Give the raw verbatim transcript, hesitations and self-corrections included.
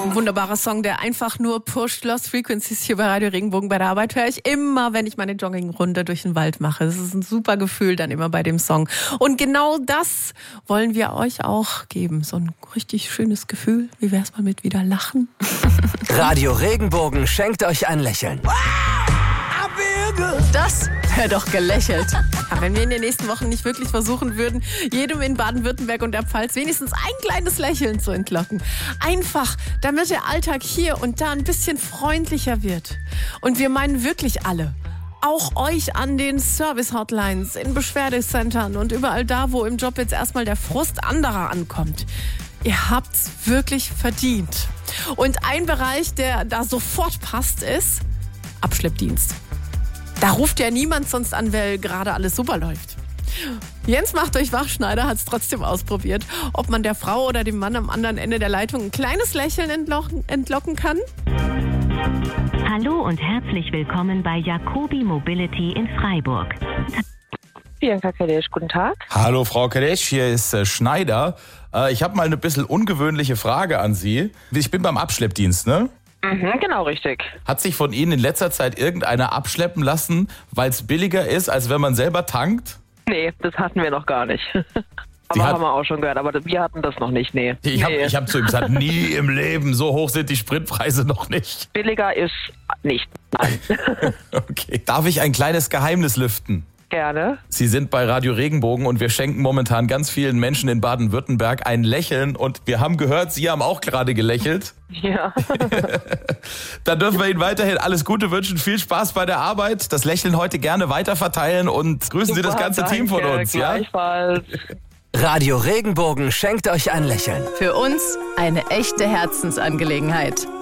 Ein wunderbarer Song, der einfach nur pusht. Lost Frequencies hier bei Radio Regenbogen. Bei der Arbeit höre ich immer, wenn ich meine Joggingrunde durch den Wald mache. Das ist ein super Gefühl dann immer bei dem Song. Und genau das wollen wir euch auch geben. So ein richtig schönes Gefühl. Wie wär's mal mit wieder lachen? Radio Regenbogen schenkt euch ein Lächeln. Das wäre doch gelächelt. Ja, wenn wir in den nächsten Wochen nicht wirklich versuchen würden, jedem in Baden-Württemberg und der Pfalz wenigstens ein kleines Lächeln zu entlocken. Einfach, damit der Alltag hier und da ein bisschen freundlicher wird. Und wir meinen wirklich alle. Auch euch an den Service-Hotlines, in Beschwerdecentern und überall da, wo im Job jetzt erstmal der Frust anderer ankommt. Ihr habt's wirklich verdient. Und ein Bereich, der da sofort passt, ist Abschleppdienst. Da ruft ja niemand sonst an, weil gerade alles super läuft. Jens macht euch wach, Schneider hat es trotzdem ausprobiert. Ob man der Frau oder dem Mann am anderen Ende der Leitung ein kleines Lächeln entlocken, entlocken kann? Hallo und herzlich willkommen bei Jacobi Mobility in Freiburg. Bianca Kadesch, guten Tag. Hallo Frau Kadesch, hier ist äh, Schneider. Äh, ich habe mal eine bisschen ungewöhnliche Frage an Sie. Ich bin beim Abschleppdienst, ne? Mhm, genau, richtig. Hat sich von Ihnen in letzter Zeit irgendeiner abschleppen lassen, weil es billiger ist, als wenn man selber tankt? Nee, das hatten wir noch gar nicht. Sie aber hat- haben wir auch schon gehört, aber wir hatten das noch nicht, nee. Ich habe nee. ich hab zu ihm gesagt, nie im Leben, so hoch sind die Spritpreise noch nicht. Billiger ist nicht. Nein. Okay. Darf ich ein kleines Geheimnis lüften? Gerne. Sie sind bei Radio Regenbogen und wir schenken momentan ganz vielen Menschen in Baden-Württemberg ein Lächeln und wir haben gehört, Sie haben auch gerade gelächelt. Ja. Dann dürfen wir Ihnen weiterhin alles Gute wünschen, viel Spaß bei der Arbeit, das Lächeln heute gerne weiterverteilen und grüßen Sie das Super, ganze Team von danke, uns. Ja? Gleichfalls. Radio Regenbogen schenkt euch ein Lächeln. Für uns eine echte Herzensangelegenheit.